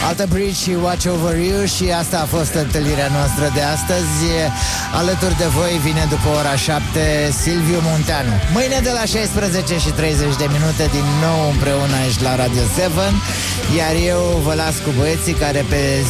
Alter Bridge și Watch Over You. Și asta a fost întâlnirea noastră de astăzi. Alături de voi vine după ora 7 Silviu Munteanu. Mâine de la 16 și 30 de minute din nou împreună aici la Radio 7. Iar eu vă las cu băieții care pe